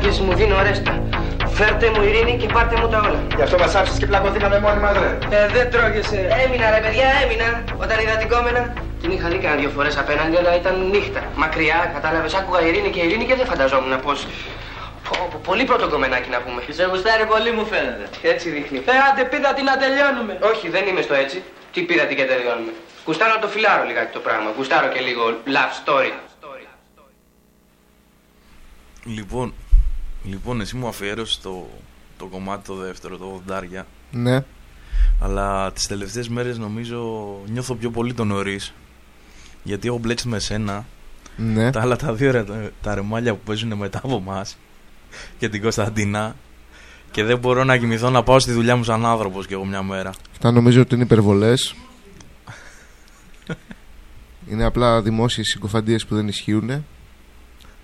σχέση μου δίνω ρέστα. Φέρτε μου ειρήνη και πάρτε μου τα όλα. Γι' αυτό μας άφησες και πλακωθήκαμε μόνοι μας, ρε. Δεν τρώγεσαι. Έμεινα ρε παιδιά, έμεινα. Όταν είδα την κόμενα. Την είχα δει κανένα 2 φορές απέναντι, αλλά ήταν νύχτα. Μακριά, κατάλαβες, άκουγα ειρήνη και δεν φανταζόμουν πως. Πολύ πρώτο κομμενάκι να πούμε. Σε γουστάρει πολύ μου φαίνεται. Έτσι δείχνει. Άντε πήδα την να τελειώνουμε. Όχι, δεν είμαι στο έτσι. Τι πήρα την και τελειώνουμε. Γουστάρω να το φιλάρω λιγάκι το πράγμα. Γουστάρω και λίγο love story. Λοιπόν, εσύ μου αφιέρωσες το κομμάτι το δεύτερο, το Οδοντάρια. Ναι. Αλλά τις τελευταίες μέρες νομίζω νιώθω πιο πολύ τον νωρίς. Γιατί έχω μπλέξει με σένα. Ναι. Τα άλλα τα 2 τα ρεμάλια που παίζουν μετά από εμάς και την Κωνσταντίνα. Και δεν μπορώ να κοιμηθώ να πάω στη δουλειά μου σαν άνθρωπος κι εγώ μια μέρα. Αυτά νομίζω ότι είναι υπερβολές. Είναι απλά δημόσιες συκοφαντίες που δεν ισχύουν.